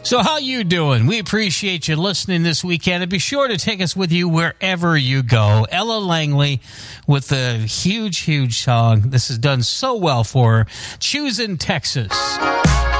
So how you doing? We appreciate you listening this weekend, and be sure to take us with you wherever you go. Ella Langley with a huge, huge song. This is done so well for her. Choosing Texas.